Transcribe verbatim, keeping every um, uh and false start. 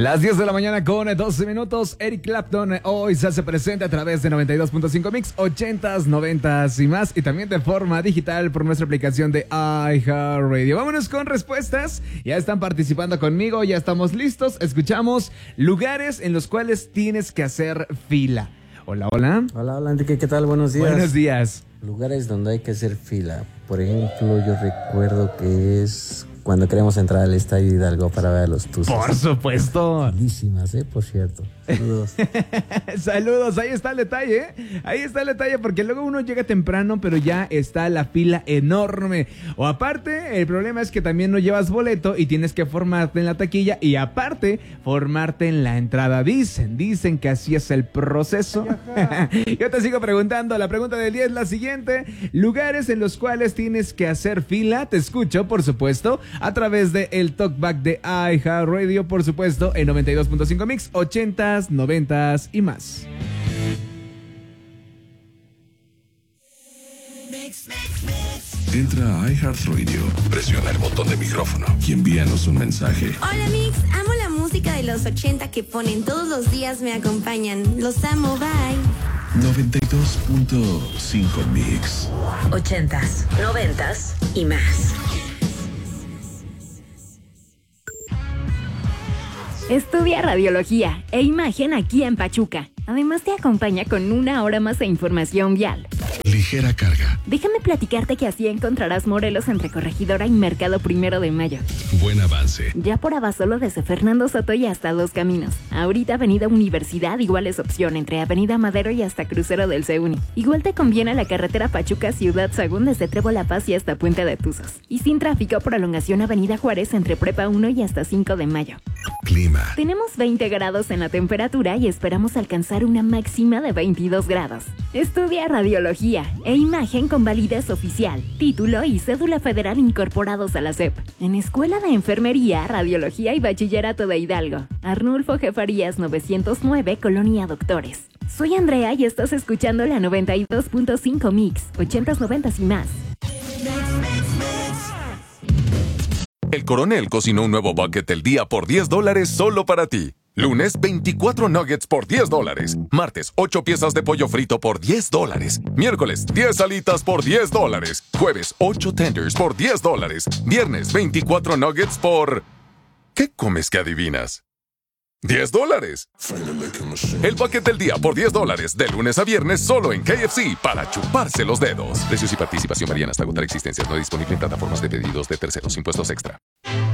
Las diez de la mañana con doce minutos. Eric Clapton hoy se hace presente a través de noventa y dos punto cinco Mix, ochentas, noventas y más, y también de forma digital por nuestra aplicación de iHeartRadio. Vámonos con respuestas. Ya están participando conmigo, ya estamos listos. Escuchamos lugares en los cuales tienes que hacer fila. Hola, hola. Hola, hola, Enrique, ¿qué tal? Buenos días. Buenos días. Lugares donde hay que hacer fila. Por ejemplo, yo recuerdo que es cuando queremos entrar al Estadio Hidalgo para ver a los Tuzos. Por supuesto. Lindísimas, ¿eh? Por cierto. Saludos. Saludos, ahí está el detalle, ¿eh? Ahí está el detalle, porque luego uno llega temprano, pero ya está la fila enorme. O aparte, el problema es que también no llevas boleto y tienes que formarte en la taquilla y aparte, formarte en la entrada. Dicen, dicen que así es el proceso. Yo te sigo preguntando, la pregunta del día es la siguiente. Lugares en los cuales tienes que hacer fila. Te escucho, por supuesto, a través de el Talkback de iHeartRadio, por supuesto, en noventa y dos punto cinco Mix, ochentas, noventas y más. Entra a iHeartRadio, presiona el botón de micrófono y envíanos un mensaje. Hola Mix, amo la música de los ochenta que ponen todos los días, me acompañan. Los amo, bye. noventa y dos punto cinco Mix. Ochentas, noventas y más. Estudia radiología e imagen aquí en Pachuca. Además te acompaña con una hora más de información vial. Ligera carga. Déjame platicarte que así encontrarás Morelos entre Corregidora y Mercado Primero de Mayo. Buen avance. Ya por Abasolo desde Fernando Soto y hasta Dos Caminos. Ahorita Avenida Universidad igual es opción entre Avenida Madero y hasta Crucero del Seuni. Igual te conviene la carretera Pachuca Ciudad Sagún desde Trevo La Paz y hasta Puente de Tuzos. Y sin tráfico, prolongación Avenida Juárez entre Prepa uno y hasta cinco de mayo. Clima. Tenemos veinte grados en la temperatura y esperamos alcanzar una máxima de veintidós grados. Estudia radiología e imagen con validez oficial, título y cédula federal incorporados a la S E P. En Escuela de Enfermería, Radiología y Bachillerato de Hidalgo. Arnulfo Jefarías novecientos nueve, Colonia Doctores. Soy Andrea y estás escuchando la noventa y dos punto cinco Mix, ochentas, noventas y más. El Coronel cocinó un nuevo bucket del día por diez dólares solo para ti. Lunes, veinticuatro nuggets por diez dólares. Martes, ocho piezas de pollo frito por diez dólares. Miércoles, diez alitas por diez dólares. Jueves, ocho tenders por diez dólares. Viernes, veinticuatro nuggets por... ¿Qué comes que adivinas? diez dólares. El bucket del día por diez dólares. De lunes a viernes solo en K F C para chuparse los dedos. Precios y participación varían hasta agotar existencias. No disponible en plataformas de pedidos de terceros. Impuestos extra.